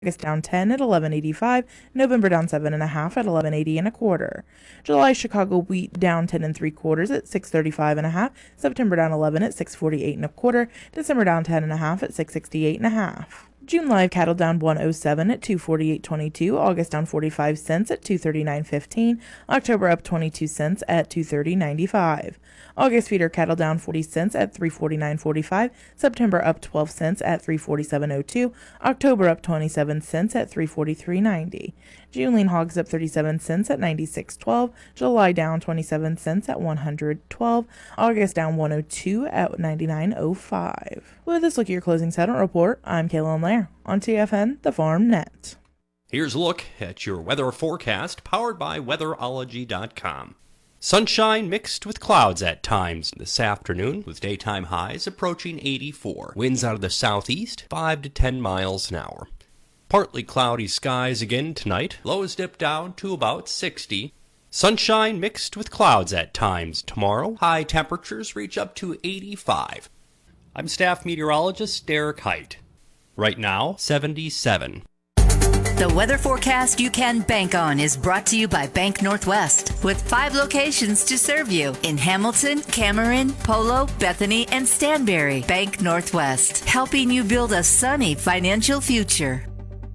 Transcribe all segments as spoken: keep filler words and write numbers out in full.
August down ten at eleven eighty-five, November down seven and a half at eleven eighty and a quarter. July Chicago wheat down ten and three quarters at six thirty-five and a half, September down eleven at six forty-eight and a quarter, December down ten and a half at six sixty-eight and a half. June live cattle down one oh seven at two forty-eight twenty-two, August down forty-five cents at two thirty-nine fifteen, October up twenty-two cents at two thirty ninety-five. August feeder cattle down forty cents at three forty-nine forty-five, September up twelve cents at three forty-seven oh two, October up twenty-seven cents at three forty-three ninety. June lean hogs up thirty-seven cents at ninety-six twelve, July down twenty-seven cents at one hundred twelve, August down one oh two at ninety-nine oh five. With this look at your closing settlement report, I'm Kaylin Lair on T F N, the Farm Net. Here's a look at your weather forecast powered by weatherology dot com. Sunshine mixed with clouds at times this afternoon, with daytime highs approaching eighty-four. Winds out of the southeast, five to ten miles an hour. Partly cloudy skies again tonight. Lows dip down to about sixty. Sunshine mixed with clouds at times tomorrow. High temperatures reach up to eighty-five. I'm staff meteorologist Derek Height. Right now, seventy-seven. The weather forecast you can bank on is brought to you by Bank Northwest, with five locations to serve you in Hamilton, Cameron, Polo, Bethany, and Stanberry. Bank Northwest, helping you build a sunny financial future.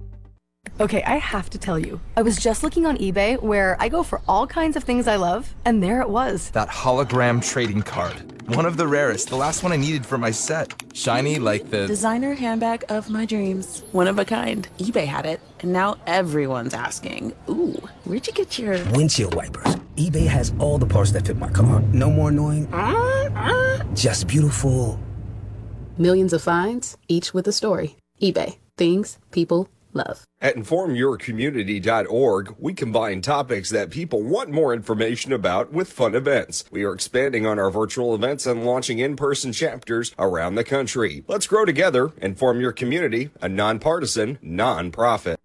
Okay, I have to tell you, I was just looking on eBay where I go for all kinds of things I love, and there it was. That hologram trading card. One of the rarest, the last one I needed for my set. Shiny like the... designer handbag of my dreams. One of a kind. eBay had it, and now everyone's asking, ooh, where'd you get your... windshield wipers. eBay has all the parts that fit my car. No more annoying. Uh, uh. Just beautiful. Millions of finds, each with a story. eBay. Things people love. At inform your community dot org, we combine topics that people want more information about with fun events. We are expanding on our virtual events and launching in-person chapters around the country. Let's grow together. Inform Your Community, a nonpartisan, nonprofit.